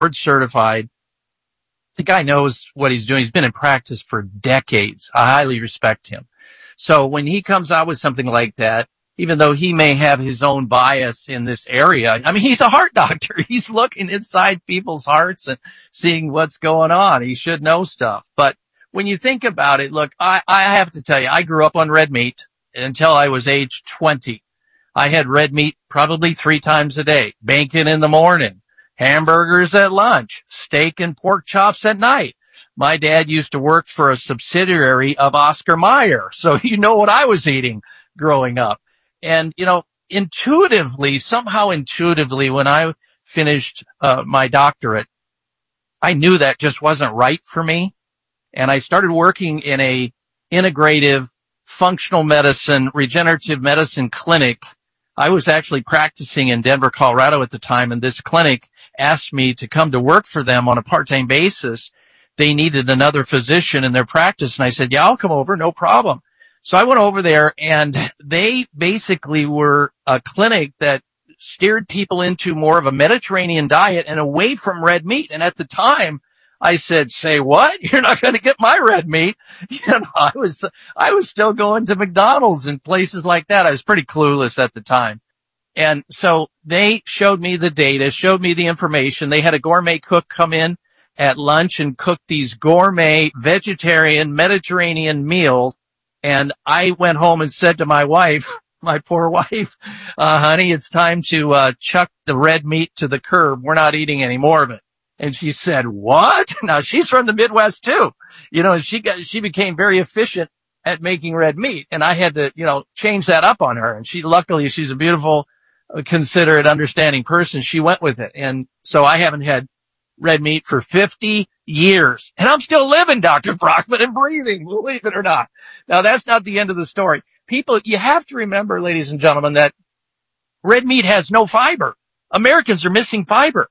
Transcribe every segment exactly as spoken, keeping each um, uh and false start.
board certified. The guy knows what he's doing. He's been in practice for decades. I highly respect him. So when he comes out with something like that, even though he may have his own bias in this area, I mean, he's a heart doctor. He's looking inside people's hearts and seeing what's going on. He should know stuff. But when you think about it, look, I, I have to tell you, I grew up on red meat until I was age twenty. I had red meat probably three times a day. Bacon in the morning, hamburgers at lunch, steak and pork chops at night. My dad used to work for a subsidiary of Oscar Mayer, so you know what I was eating growing up. And, you know, intuitively, somehow intuitively, when I finished uh, my doctorate, I knew that just wasn't right for me. And I started working in a integrative functional medicine, regenerative medicine clinic. I was actually practicing in Denver, Colorado at the time, and this clinic asked me to come to work for them on a part-time basis. They needed another physician in their practice, and I said, yeah, I'll come over, no problem. So I went over there, and they basically were a clinic that steered people into more of a Mediterranean diet and away from red meat. And at the time, I said, say what? You're not going to get my red meat. You know, I was, I was still going to McDonald's and places like that. I was pretty clueless at the time. And so they showed me the data, showed me the information. They had a gourmet cook come in at lunch and cook these gourmet vegetarian Mediterranean meals. And I went home and said to my wife, my poor wife, uh, honey, it's time to, uh, chuck the red meat to the curb. We're not eating any more of it. And she said, what? Now she's from the Midwest too. You know, and she got, she became very efficient at making red meat. And I had to, you know, change that up on her. And she, luckily, she's a beautiful, considerate, understanding person. She went with it. And so I haven't had red meat for fifty years. And I'm still living, Doctor Brockman, and breathing, believe it or not. Now that's not the end of the story. People, you have to remember, ladies and gentlemen, that red meat has no fiber. Americans are missing fiber.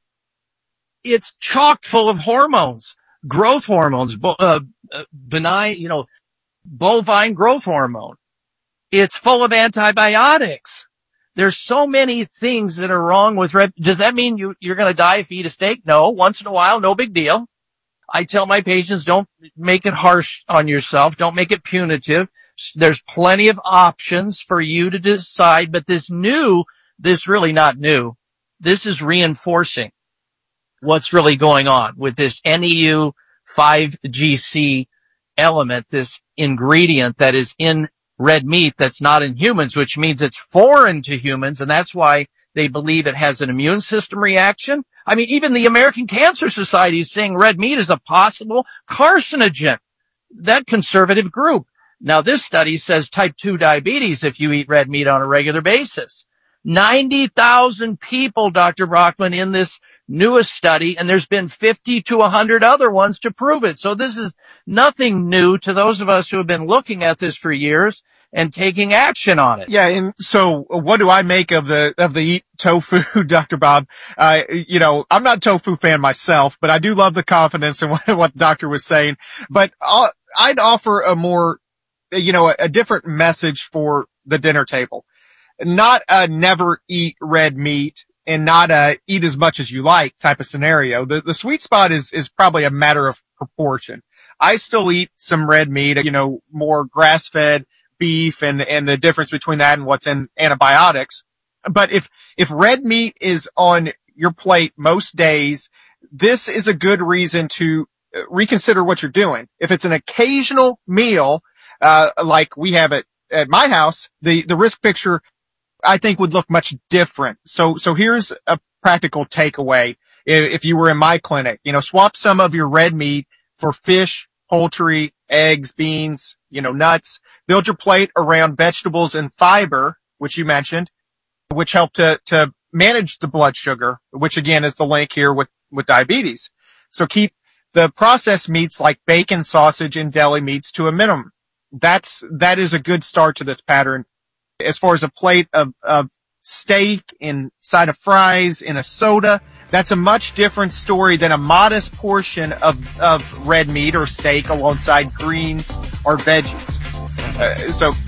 It's chock full of hormones, growth hormones, uh, benign, you know, bovine growth hormone. It's full of antibiotics. There's so many things that are wrong with red. Does that mean you, you're going to die if you eat a steak? No. Once in a while, no big deal. I tell my patients, don't make it harsh on yourself. Don't make it punitive. There's plenty of options for you to decide, but this new, this really not new. This is reinforcing what's really going on with this N E U five G C element, this ingredient that is in red meat that's not in humans, which means it's foreign to humans, and that's why they believe it has an immune system reaction. I mean, even the American Cancer Society is saying red meat is a possible carcinogen. That conservative group. Now, this study says type two diabetes if you eat red meat on a regular basis. ninety thousand people, Doctor Brockman, in this newest study, and there's been fifty to one hundred other ones to prove it. So this is nothing new to those of us who have been looking at this for years and taking action on it. Yeah, and so what do I make of the of the eat tofu, Doctor Bob? Uh, you know, I'm not a tofu fan myself, but I do love the confidence in what, what the doctor was saying. But I'll, I'd offer a more, you know, a, a different message for the dinner table. Not a never eat red meat and not a eat as much as you like type of scenario. The the sweet spot is is probably a matter of proportion. I still eat some red meat, you know, more grass-fed beef and, and the difference between that and what's in antibiotics. But if, if red meat is on your plate most days, this is a good reason to reconsider what you're doing. If it's an occasional meal, uh, like we have it at my house, the, the risk picture, I think, would look much different. So, so here's a practical takeaway. If, if you were in my clinic, you know, swap some of your red meat for fish, poultry, eggs, beans, you know, nuts. Build your plate around vegetables and fiber, which you mentioned, which help to, to manage the blood sugar, which again is the link here with, with diabetes. So keep the processed meats like bacon, sausage, and deli meats to a minimum. That's, that is a good start to this pattern. As far as a plate of, of steak inside of fries in a soda, that's a much different story than a modest portion of, of red meat or steak alongside greens or veggies. Uh, so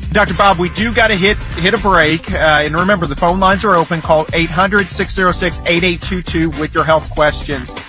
Doctor Bob, we do got to hit hit a break. Uh, and remember, the phone lines are open. Call eight hundred, six oh six, eight eight two two with your health questions.